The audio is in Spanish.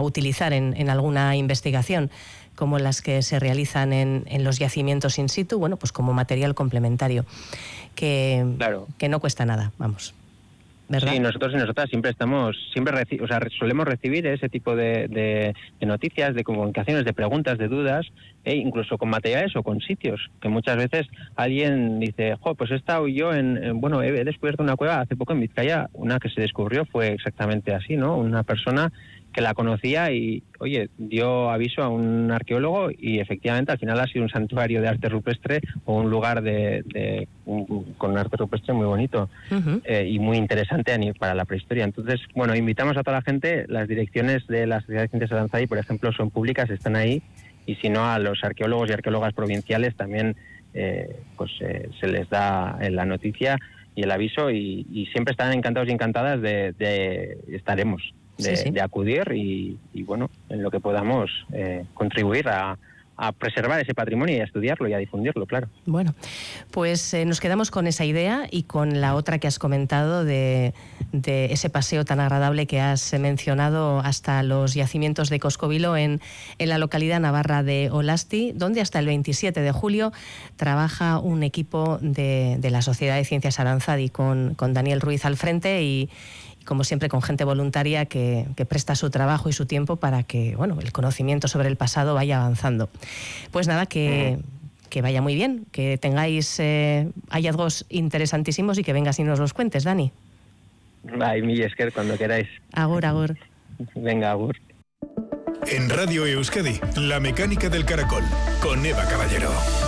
utilizar en alguna investigación, como las que se realizan en los yacimientos in situ, bueno, pues como material complementario, que no cuesta nada, vamos. ¿Verdad? Sí, nosotros y nosotras solemos recibir ese tipo de noticias, de comunicaciones, de preguntas, de dudas, incluso con materiales o con sitios, que muchas veces alguien dice, pues he estado yo he descubierto una cueva hace poco en Vizcaya, una que se descubrió fue exactamente así, ¿no? Una persona que la conocía y, dio aviso a un arqueólogo y efectivamente al final ha sido un santuario de arte rupestre o un lugar con arte rupestre muy bonito y muy interesante para la prehistoria. Entonces, invitamos a toda la gente, las direcciones de la Sociedad de Ciencias Aranzadi, por ejemplo, son públicas, están ahí, y si no, a los arqueólogos y arqueólogas provinciales también se les da la noticia y el aviso y siempre están encantados y encantadas estaremos de acudir y en lo que podamos contribuir a preservar ese patrimonio y a estudiarlo y a difundirlo, claro. Bueno, pues nos quedamos con esa idea y con la otra que has comentado de ese paseo tan agradable que has mencionado hasta los yacimientos de Coscovilo en la localidad navarra de Olasti, donde hasta el 27 de julio trabaja un equipo de la Sociedad de Ciencias Aranzadi con Daniel Ruiz al frente y como siempre con gente voluntaria que presta su trabajo y su tiempo para que el conocimiento sobre el pasado vaya avanzando. Pues nada, que vaya muy bien, que tengáis hallazgos interesantísimos y que vengas y nos los cuentes, Dani. Ay, mi esker, cuando queráis. Agur, agur. Venga, agur. En Radio Euskadi, La Mecánica del Caracol, con Eva Caballero.